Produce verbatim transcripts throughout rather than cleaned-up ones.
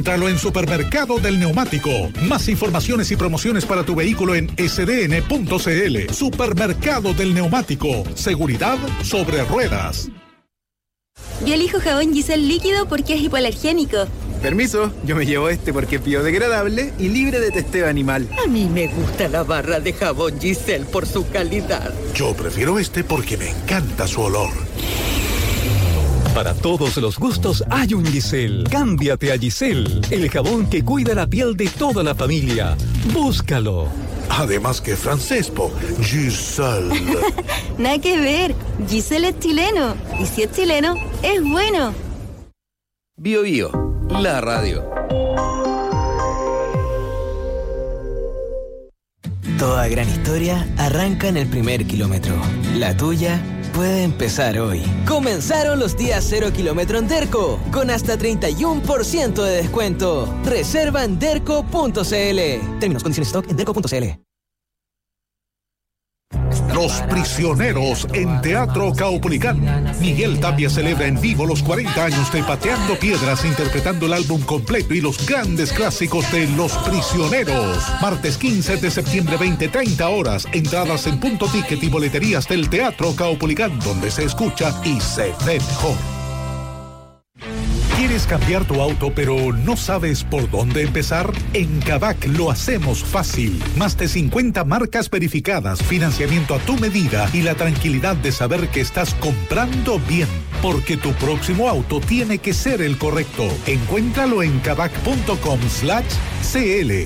Encuéntralo en Supermercado del Neumático. Más informaciones y promociones para tu vehículo en s d n punto c l. Supermercado del Neumático. Seguridad sobre ruedas. Yo elijo jabón Giselle líquido porque es hipoalergénico. Permiso, yo me llevo este porque es biodegradable y libre de testeo animal. A mí me gusta la barra de jabón Giselle por su calidad. Yo prefiero este porque me encanta su olor. Para todos los gustos hay un Giselle. Cámbiate a Giselle, el jabón que cuida la piel de toda la familia. Búscalo. Además que francés, po. Giselle. Nada que ver. Giselle es chileno. Y si es chileno, es bueno. Bio Bio, la radio. Toda gran historia arranca en el primer kilómetro. La tuya puede empezar hoy. Comenzaron los días cero kilómetro en Derco, con hasta treinta y uno por ciento de descuento. Reserva en derco punto c l. Términos, condiciones, stock en derco punto c l. Los Prisioneros en Teatro Caupolicán. Miguel Tapia celebra en vivo los cuarenta años de Pateando Piedras, interpretando el álbum completo y los grandes clásicos de Los Prisioneros. Martes quince de septiembre, veinte treinta horas. Entradas en Punto Ticket y boleterías del Teatro Caupolicán, donde se escucha y se ve mejor. ¿Quieres cambiar tu auto pero no sabes por dónde empezar? En Kavak lo hacemos fácil. Más de cincuenta marcas verificadas, financiamiento a tu medida y la tranquilidad de saber que estás comprando bien. Porque tu próximo auto tiene que ser el correcto. Encuéntralo en kavak punto com slash c l.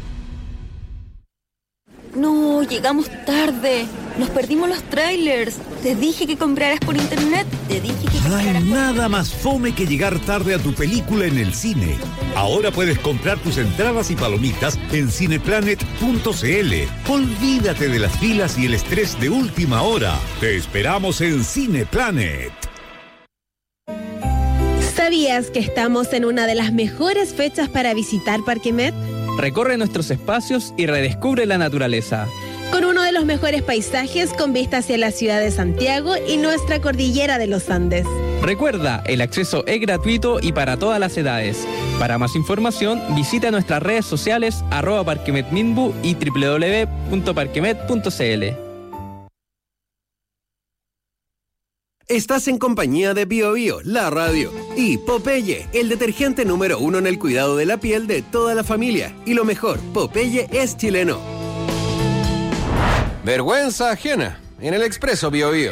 No, llegamos tarde. Nos perdimos los trailers. Te dije que compraras por internet. Te dije que No hay compraras por... nada más fome que llegar tarde a tu película en el cine. Ahora puedes comprar tus entradas y palomitas en cineplanet punto c l. Olvídate de las filas y el estrés de última hora. Te esperamos en Cineplanet. ¿Sabías que estamos en una de las mejores fechas para visitar Parque Met? Recorre nuestros espacios y redescubre la naturaleza. Con uno de los mejores paisajes con vista hacia la ciudad de Santiago y nuestra cordillera de los Andes. Recuerda, el acceso es gratuito y para todas las edades. Para más información, visita nuestras redes sociales arroba parquemetminbu y doble u doble u doble u punto parquemet punto c l. Estás en compañía de Bio Bio, la radio, y Popeye, el detergente número uno en el cuidado de la piel de toda la familia. Y lo mejor, Popeye es chileno. Vergüenza ajena, en el Expreso Bio Bio.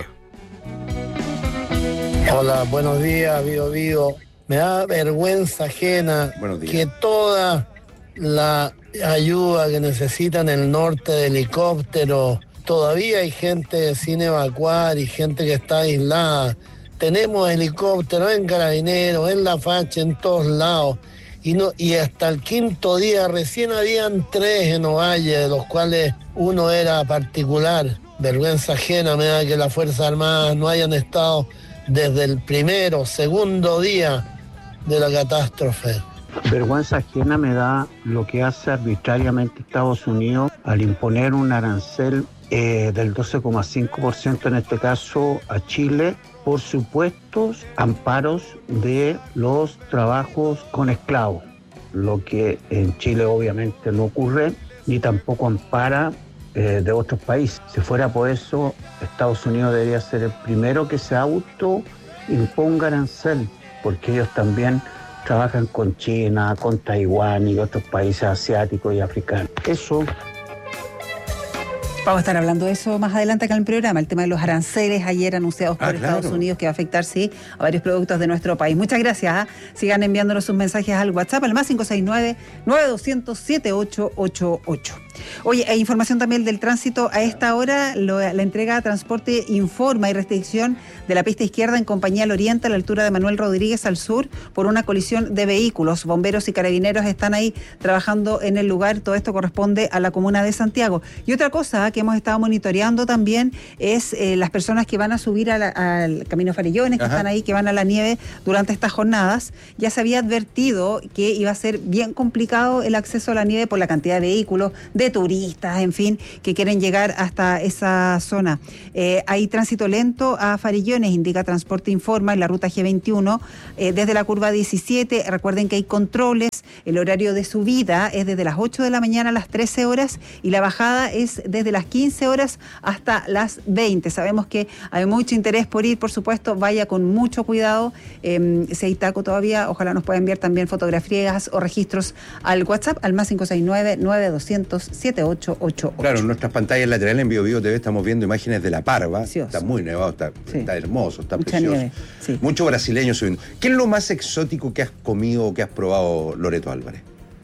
Hola, buenos días, Bio Bio. Me da vergüenza ajena que toda la ayuda que necesitan el norte de helicópteros, todavía hay gente sin evacuar y gente que está aislada. Tenemos helicópteros en Carabineros, en La Facha, en todos lados. Y, no, y hasta el quinto día recién habían tres en Ovalle, de los cuales uno era particular. Vergüenza ajena me da que las Fuerzas Armadas no hayan estado desde el primero, segundo día de la catástrofe. Vergüenza ajena me da lo que hace arbitrariamente Estados Unidos al imponer un arancel eh, del doce coma cinco por ciento en este caso a Chile por supuestos amparos de los trabajos con esclavos, lo que en Chile obviamente no ocurre ni tampoco ampara eh, de otros países. Si fuera por eso, Estados Unidos debería ser el primero que se auto imponga arancel, porque ellos también trabajan con China, con Taiwán y otros países asiáticos y africanos. Eso. Vamos a estar hablando de eso más adelante acá en el programa, el tema de los aranceles ayer anunciados por ah, Estados claro. Unidos, que va a afectar, sí, a varios productos de nuestro país. Muchas gracias. ¿eh? Sigan enviándonos sus mensajes al WhatsApp, al más cinco seis nueve, nueve dos cero cero, siete ocho ocho ocho. Oye, hay información también del tránsito. A esta hora, lo, la entrega de Transporte informa y restricción de la pista izquierda en Compañía al Oriente, a la altura de Manuel Rodríguez al sur, por una colisión de vehículos. Bomberos y carabineros están ahí trabajando en el lugar. Todo esto corresponde a la comuna de Santiago. Y otra cosa, que que hemos estado monitoreando también es eh, las personas que van a subir a la, al Camino Farellones, que Ajá. están ahí, que van a la nieve durante estas jornadas. Ya se había advertido que iba a ser bien complicado el acceso a la nieve por la cantidad de vehículos, de turistas, en fin, que quieren llegar hasta esa zona. Eh, hay tránsito lento a Farellones, indica Transporte Informa, en la ruta G veintiuno, eh, desde la curva diecisiete. Recuerden que hay controles, el horario de subida es desde las ocho de la mañana a las trece horas y la bajada es desde las quince horas hasta las veinte. Sabemos que hay mucho interés por ir, por supuesto, vaya con mucho cuidado. Eh, si hay taco todavía, ojalá nos pueda enviar también fotografías o registros al WhatsApp, al más cinco seis nueve, nueve dos cero cero, siete ocho ocho ocho. Claro, en nuestras pantallas laterales en Bio Bio T V estamos viendo imágenes de La Parva. Precioso. Está muy nevado, está, sí. está hermoso, está Mucha precioso. Nieve, sí. Mucho brasileño subiendo. ¿Qué es lo más exótico que has comido o que has probado, Loreto Álvarez?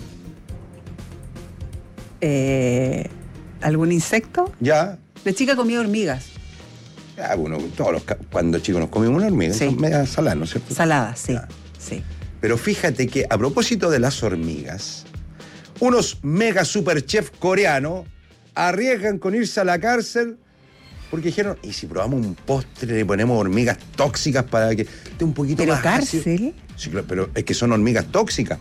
Eh, ¿Algún insecto? Ya. De chica comía hormigas. Ah, bueno, todos los, cuando chicos nos comimos una hormiga, sí. Son media saladas, ¿no es cierto? Saladas, sí, ah. sí. Pero fíjate que a propósito de las hormigas, unos mega super chef coreanos arriesgan con irse a la cárcel porque dijeron, ¿y si probamos un postre y ponemos hormigas tóxicas para que esté un poquito ¿Pero más cárcel? Ácido? Sí, claro, pero es que son hormigas tóxicas.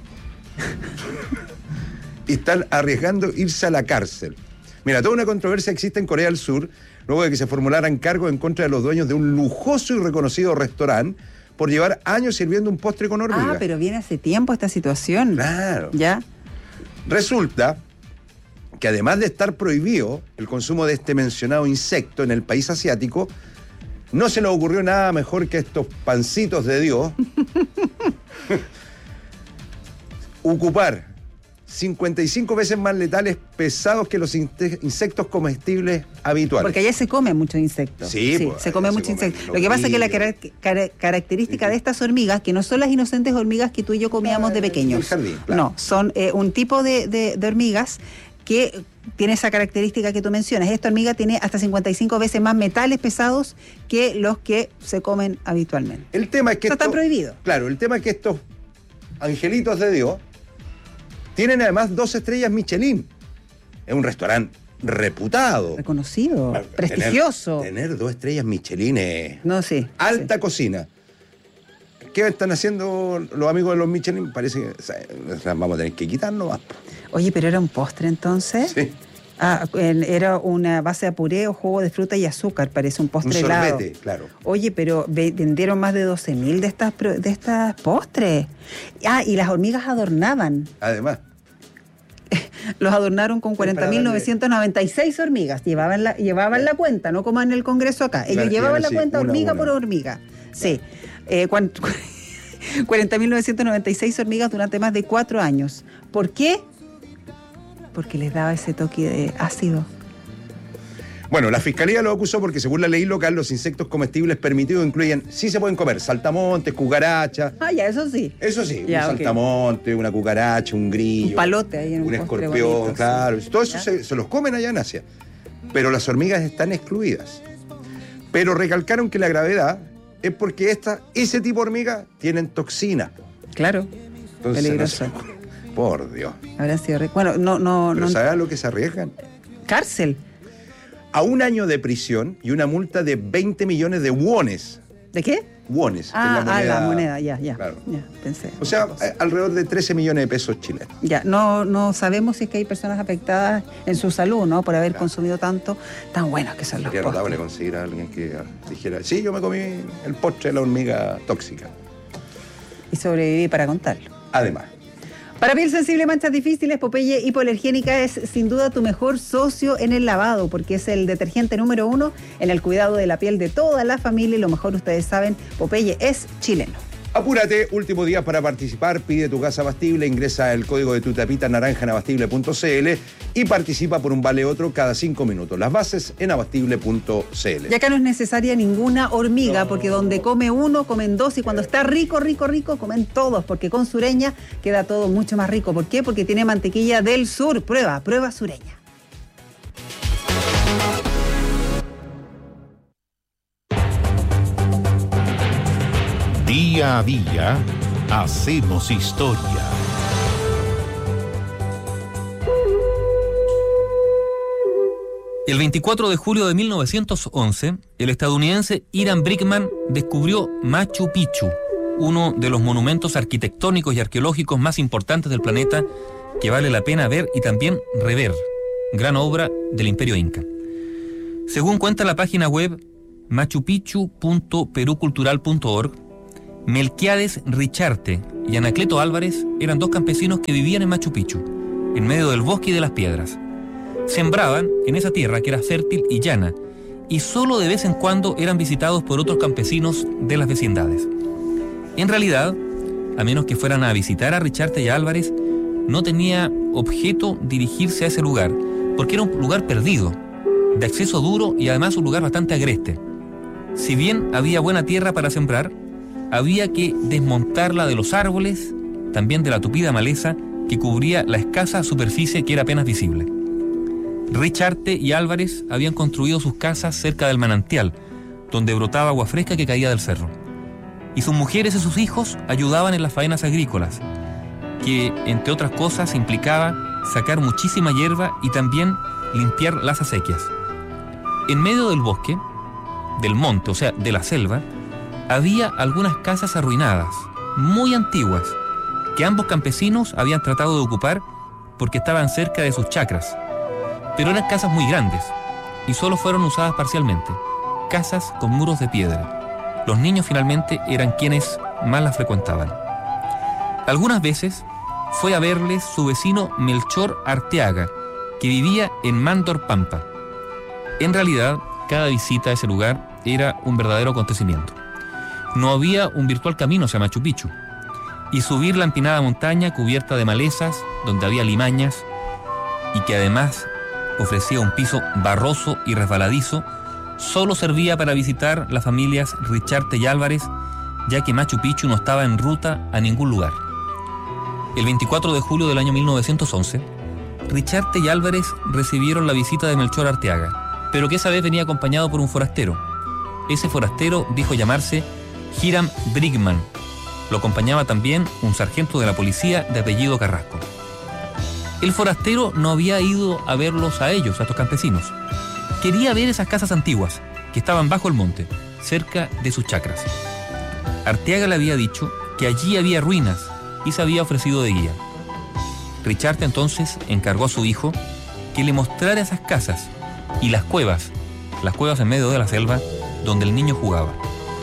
Y están arriesgando irse a la cárcel. Mira, toda una controversia existe en Corea del Sur luego de que se formularan cargos en contra de los dueños de un lujoso y reconocido restaurante por llevar años sirviendo un postre con hormigas. Ah, pero viene hace tiempo esta situación. Claro. ¿Ya? Resulta que además de estar prohibido el consumo de este mencionado insecto en el país asiático, no se les ocurrió nada mejor que estos pancitos de Dios ocupar cincuenta y cinco veces más letales pesados que los insectos comestibles habituales. Porque allá se come mucho insecto. Sí, sí pues, se come mucho insecto. Lo que pasa es que la car car característica sí. de estas hormigas, que no son las inocentes hormigas que tú y yo comíamos de pequeños. Jardín, claro. No, son eh, un tipo de, de, de hormigas que tiene esa característica que tú mencionas. Esta hormiga tiene hasta cincuenta y cinco veces más metales pesados que los que se comen habitualmente. El tema es que... Eso esto, está prohibido. Claro, el tema es que estos angelitos de Dios tienen además dos estrellas Michelin. Es un restaurante reputado. Reconocido, bueno, prestigioso. Tener, tener dos estrellas Michelin es no, sí, alta sí. cocina. ¿Qué están haciendo los amigos de los Michelin? Parece que o sea, vamos a tener que quitarnos más. Oye, pero era un postre entonces. Sí. Ah, era una base de puré o jugo de fruta y azúcar, parece un postre un helado. sorbete, claro. Oye, pero vendieron más de doce mil de estas, de estas postres. Ah, y las hormigas adornaban. Además. Los adornaron con cuarenta mil novecientas noventa y seis hormigas. Llevaban la, llevaban la cuenta, no como en el Congreso acá. Ellos claro, llevaban la sí, cuenta una, hormiga una. por hormiga. Sí. Eh, cuarenta mil novecientas noventa y seis hormigas durante más de cuatro años. ¿Por qué? Porque les daba ese toque de ácido. Bueno, la Fiscalía lo acusó porque según la ley local los insectos comestibles permitidos incluyen, sí se pueden comer, saltamontes, cucarachas. Ah, ya, eso sí. Eso sí, ya, un okay. saltamonte, una cucaracha, un grillo. Un palote ahí en un Un escorpión, bonito, claro. Sí. Todo eso se, se los comen allá en Asia. Pero las hormigas están excluidas. Pero recalcaron que la gravedad es porque esta, ese tipo de hormigas tienen toxina. Claro, entonces, peligroso. No se... Por Dios. Habrá sido... Bueno, no, no... ¿Pero no... sabes a lo que se arriesgan? Cárcel. A un año de prisión y una multa de veinte millones de wones. ¿De qué? Wones. Ah, la moneda, ah, la moneda, ya, ya. Claro. ya pensé. O sea, alrededor de trece millones de pesos chilenos. Ya, no, no sabemos si es que hay personas afectadas en su salud, ¿no? Por haber claro. consumido tanto. Tan buenos que son los postres. Sería notable conseguir a alguien que dijera, sí, yo me comí el postre de la hormiga tóxica. Y sobreviví para contarlo. Además. Para piel sensible, manchas difíciles, Popeye Hipoalergénica es sin duda tu mejor socio en el lavado, porque es el detergente número uno en el cuidado de la piel de toda la familia y lo mejor ustedes saben, Popeye es chileno. Apúrate, último día para participar, pide tu gas abastible, ingresa el código de tu tapita naranja en abastible punto c l y participa por un vale otro cada cinco minutos. Las bases en abastible punto c l. Y acá no es necesaria ninguna hormiga, no. porque donde come uno, comen dos, y cuando está rico, rico, rico, comen todos, porque con Sureña queda todo mucho más rico. ¿Por qué? Porque tiene mantequilla del sur. Prueba, prueba Sureña. Día a día, hacemos historia. El veinticuatro de julio de mil novecientos once, el estadounidense Hiram Brickman descubrió Machu Picchu, uno de los monumentos arquitectónicos y arqueológicos más importantes del planeta que vale la pena ver y también rever. Gran obra del Imperio Inca. Según cuenta la página web machu picchu punto peru cultural punto org, Melquiades Richarte y Anacleto Álvarez eran dos campesinos que vivían en Machu Picchu, en medio del bosque y de las piedras. Sembraban en esa tierra que era fértil y llana, y solo de vez en cuando eran visitados por otros campesinos de las vecindades. En realidad, a menos que fueran a visitar a Richarte y a Álvarez, no tenía objeto dirigirse a ese lugar, porque era un lugar perdido, de acceso duro y además un lugar bastante agreste. Si bien había buena tierra para sembrar, había que desmontarla de los árboles, también de la tupida maleza que cubría la escasa superficie que era apenas visible. Richarte y Álvarez habían construido sus casas cerca del manantial, donde brotaba agua fresca que caía del cerro. Y sus mujeres y sus hijos ayudaban en las faenas agrícolas, que, entre otras cosas, implicaba sacar muchísima hierba y también limpiar las acequias. En medio del bosque, del monte, o sea, de la selva, había algunas casas arruinadas, muy antiguas, que ambos campesinos habían tratado de ocupar porque estaban cerca de sus chacras. Pero eran casas muy grandes y solo fueron usadas parcialmente, casas con muros de piedra. Los niños finalmente eran quienes más las frecuentaban. Algunas veces fue a verles su vecino Melchor Arteaga, que vivía en Mándor Pampa. En realidad, cada visita a ese lugar era un verdadero acontecimiento. No había un virtual camino hacia Machu Picchu, y subir la empinada montaña cubierta de malezas, donde había limañas, y que además ofrecía un piso barroso y resbaladizo, solo servía para visitar las familias Richarte y Álvarez, ya que Machu Picchu no estaba en ruta a ningún lugar. El veinticuatro de julio del año mil novecientos once, Richarte y Álvarez recibieron la visita de Melchor Arteaga, pero que esa vez venía acompañado por un forastero. Ese forastero dijo llamarse Hiram Brickman. Lo acompañaba también un sargento de la policía de apellido Carrasco. El forastero no había ido a verlos a ellos, a estos campesinos. Quería ver esas casas antiguas, que estaban bajo el monte, cerca de sus chacras. Arteaga le había dicho que allí había ruinas y se había ofrecido de guía. Richarte entonces encargó a su hijo que le mostrara esas casas y las cuevas, las cuevas en medio de la selva donde el niño jugaba.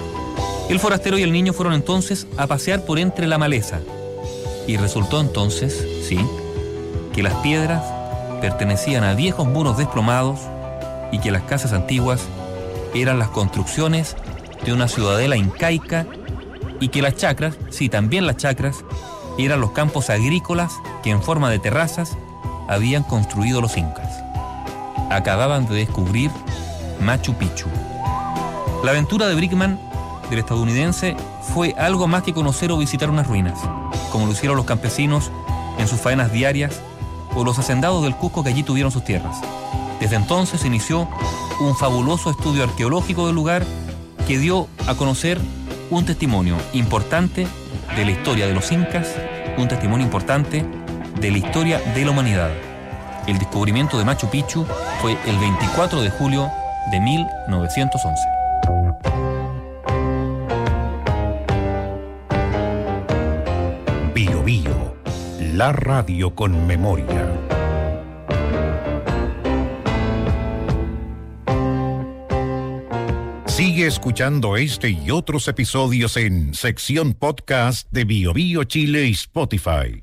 El forastero y el niño fueron entonces a pasear por entre la maleza, y resultó entonces, sí, que las piedras pertenecían a viejos muros desplomados y que las casas antiguas eran las construcciones de una ciudadela incaica y que las chacras, sí, también las chacras, eran los campos agrícolas que en forma de terrazas habían construido los incas. Acababan de descubrir Machu Picchu. La aventura de Brickman, del estadounidense, fue algo más que conocer o visitar unas ruinas, como lo hicieron los campesinos en sus faenas diarias o los hacendados del Cusco que allí tuvieron sus tierras. Desde entonces inició un fabuloso estudio arqueológico del lugar que dio a conocer un testimonio importante de la historia de los incas, un testimonio importante de la historia de la humanidad. El descubrimiento de Machu Picchu fue el veinticuatro de julio de mil novecientos once. Bio Bio, la radio con memoria. Sigue escuchando este y otros episodios en sección podcast de Bio Bio Chile y Spotify.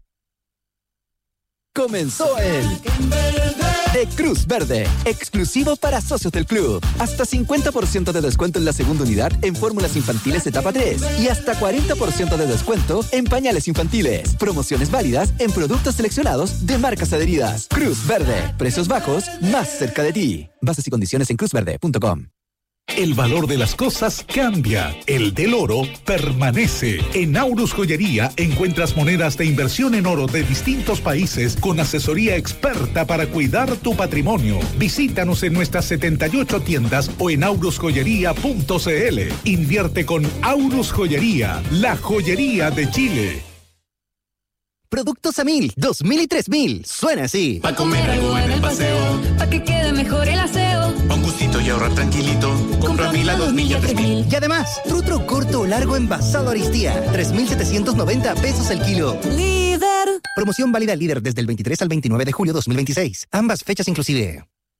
Comenzó el de Cruz Verde, exclusivo para socios del club. Hasta cincuenta por ciento de descuento en la segunda unidad en fórmulas infantiles etapa tres y hasta cuarenta por ciento de descuento en pañales infantiles. Promociones válidas en productos seleccionados de marcas adheridas. Cruz Verde, precios bajos, más cerca de ti. Bases y condiciones en cruz verde punto com. El valor de las cosas cambia, el del oro permanece. En Aurus Joyería encuentras monedas de inversión en oro de distintos países con asesoría experta para cuidar tu patrimonio. Visítanos en nuestras setenta y ocho tiendas o en aurus joyería punto c l. Invierte con Aurus Joyería, la joyería de Chile. productos a mil, dos mil y tres mil. Suena así. Pa' comer algo en el paseo, pa' que quede mejor el aseo. Pa' un gustito y ahorrar tranquilito. Compra mil a dos mil y a tres mil. Y además, trutro corto o largo envasado Aristía. tres mil setecientos noventa pesos el kilo. Líder. Promoción válida Líder desde el veintitrés al veintinueve de julio dos mil veintiséis. Ambas fechas inclusive.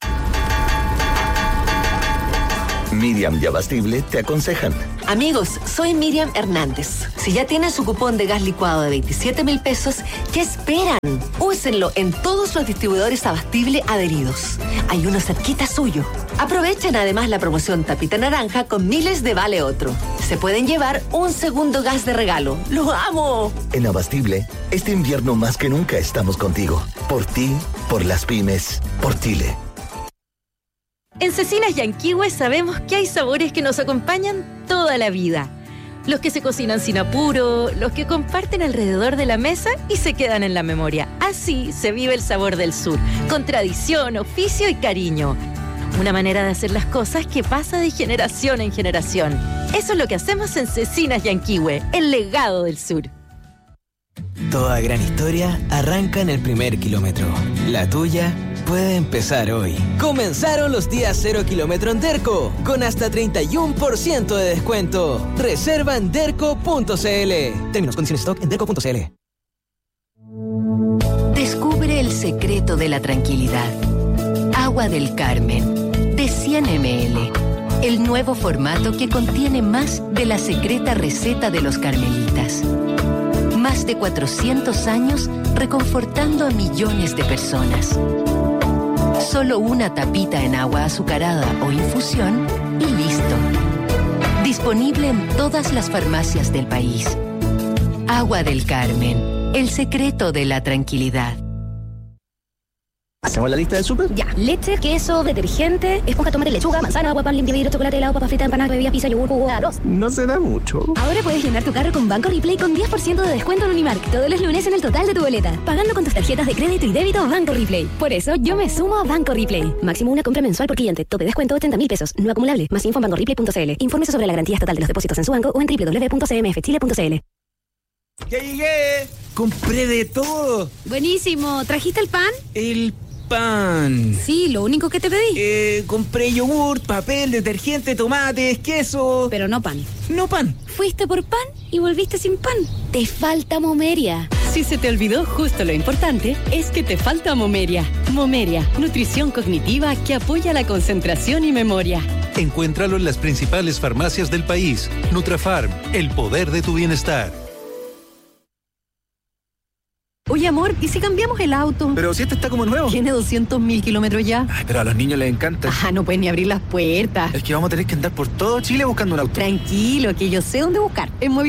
Miriam y Abastible te aconsejan. Amigos, soy Miriam Hernández. Si ya tienen su cupón de gas licuado de veintisiete mil pesos, ¿qué esperan? Úsenlo en todos los distribuidores Abastible adheridos. Hay uno cerquita suyo. Aprovechen además la promoción Tapita Naranja con miles de Vale Otro. Se pueden llevar un segundo gas de regalo. ¡Lo amo! En Abastible, este invierno más que nunca estamos contigo. Por ti, por las pymes, por Chile. En Cecinas Yanquihue sabemos que hay sabores que nos acompañan toda la vida. Los que se cocinan sin apuro, los que comparten alrededor de la mesa y se quedan en la memoria. Así se vive el sabor del sur, con tradición, oficio y cariño. Una manera de hacer las cosas que pasa de generación en generación. Eso es lo que hacemos en Cecinas Yanquihue, el legado del sur. Toda gran historia arranca en el primer kilómetro. La tuya puede empezar hoy. Comenzaron los días cero kilómetro en Derco, con hasta treinta y uno por ciento de descuento. Reserva en derco punto cl. Términos, condiciones, stock en derco punto cl. Descubre el secreto de la tranquilidad. Agua del Carmen, de cien mililitros. El nuevo formato que contiene más de la secreta receta de los carmelitas. Más de cuatrocientos años reconfortando a millones de personas. Solo una tapita en agua azucarada o infusión y listo. Disponible en todas las farmacias del país. Agua del Carmen, el secreto de la tranquilidad. ¿Hacemos la lista del súper? Ya. Leche, queso, detergente, esponja, tomate, lechuga, manzana, agua, pan, limpia vidrio, chocolate, helado, papa frita, empanada, bebida, pizza, yogur, jugo, arroz. No se da mucho. Ahora puedes llenar tu carro con Banco Replay con diez por ciento de descuento en Unimark todos los lunes en el total de tu boleta. Pagando con tus tarjetas de crédito y débito Banco Replay. Por eso yo me sumo a Banco Replay. Máximo una compra mensual por cliente. Tope descuento ochenta mil pesos. No acumulable. Más info en banco replay punto cl. Infórmese sobre la garantía estatal de los depósitos en su banco o en doble u doble u doble u punto c m f chile punto c l. ¡Ya llegué! ¡Compré de todo! Buenísimo. ¿Trajiste el pan? El pan. Sí, lo único que te pedí. Eh, compré yogur, papel, detergente, tomates, queso. Pero no pan. No pan. Fuiste por pan y volviste sin pan. Te falta Momeria. Si se te olvidó justo lo importante, es que te falta Momeria. Momeria, nutrición cognitiva que apoya la concentración y memoria. Encuéntralo en las principales farmacias del país. Nutrafarm, el poder de tu bienestar. Oye, amor, ¿y si cambiamos el auto? Pero si este está como nuevo. Tiene doscientos mil kilómetros ya. Ay, pero a los niños les encanta. Ah, no pueden ni abrir las puertas. Es que vamos a tener que andar por todo Chile buscando un auto. Tranquilo, que yo sé dónde buscar. En